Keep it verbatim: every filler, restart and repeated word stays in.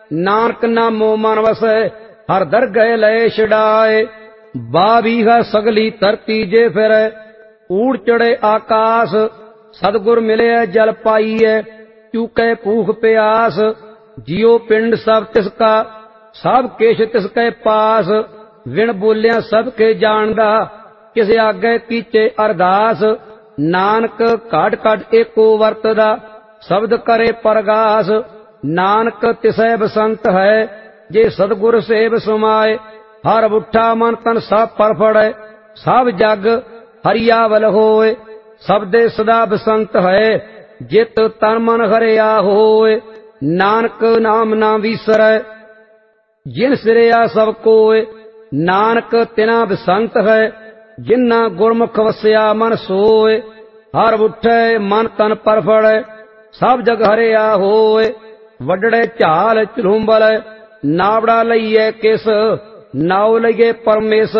नानक नामो मन वसै हर दरगह लय छड़ाए। बाबीहा सगली धरती जे फिर ऊड़ चढ़े आकाश। सतगुर मिले जल पाईए चूके भूख प्यास। जियो पिंड सब तिसका सब किश तिसके पास। विण बोलिया सब के जानदा किस आगे कीचे अरदास। नानक घट घट एको वरतदा शब्द करे परगास। नानक तिसै बसंत है जे सतगुर सेव समाए। हर उठा मन तन सब परफड़े सब जग हरियावल होए। सबदे सदा बसंत है जित तन मन हरिया होए। नानक नाम ना विसरै जिन सिरया सब कोय। नानक तिना बसंत है जिन्ना गुरमुख वसया मन सोए। हर उठे मन तन परफड़े सब जग हरिया होए। वडड़े झाल झलुंबल नावड़ा लईए किस नाव लईए परमेश।